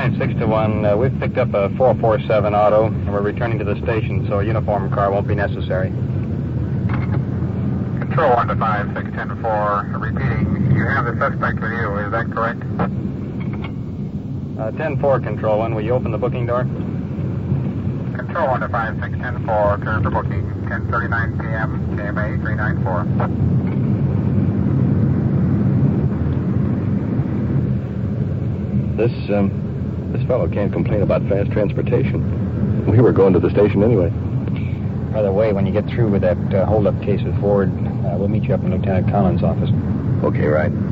County 6 to 1. We've picked up a 447 auto, and we're returning to the station, so a uniform car won't be necessary. Control 1 to 5, 610-4. Repeating, you have the suspect with you, is that correct? 10-4, Control 1. Will you open the booking door? Control 1 to 5, 610-4. Turn for booking. 10:39 p.m. KMA 394. This fellow can't complain about fast transportation. We were going to the station anyway. By the way, when you get through with that hold-up case with Ford, we'll meet you up in Lieutenant Collins' office. Okay, right.